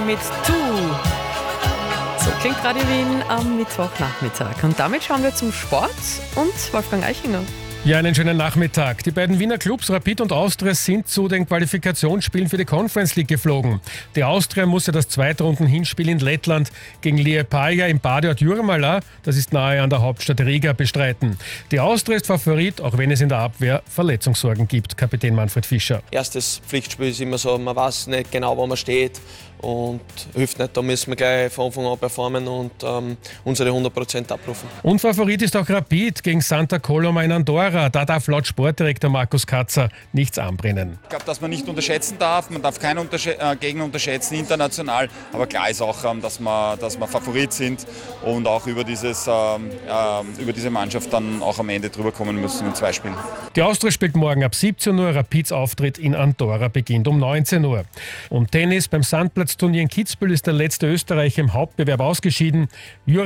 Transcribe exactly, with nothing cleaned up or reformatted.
Mit Tu. So klingt Radio Wien am Mittwochnachmittag. Und damit schauen wir zum Sport und Wolfgang Eichinger. Ja, einen schönen Nachmittag. Die beiden Wiener Clubs Rapid und Austria sind zu den Qualifikationsspielen für die Conference League geflogen. Die Austria musste das Zweitrunden-Hinspiel in Lettland gegen Liepaja im Badeort Jurmala, das ist nahe an der Hauptstadt Riga, bestreiten. Die Austria ist Favorit, auch wenn es in der Abwehr Verletzungssorgen gibt, Kapitän Manfred Fischer. Erstes Pflichtspiel ist immer so, man weiß nicht genau, wo man steht und hilft nicht, da müssen wir gleich von Anfang an performen und ähm, unsere hundert Prozent abrufen. Und Favorit ist auch Rapid gegen Santa Coloma in Andorra. Da darf laut Sportdirektor Markus Katzer nichts anbrennen. Ich glaube, dass man nicht unterschätzen darf, man darf keinen Untersche- äh, Gegner unterschätzen, international, aber klar ist auch, ähm, dass wir dass wir Favorit sind und auch über, dieses, ähm, äh, über diese Mannschaft dann auch am Ende drüber kommen müssen in zwei Spielen. Die Austria spielt morgen ab siebzehn Uhr, Rapids Auftritt in Andorra beginnt um neunzehn Uhr. Und Tennis beim Sandplatzturnier in Kitzbühel ist der letzte Österreicher im Hauptbewerb ausgeschieden.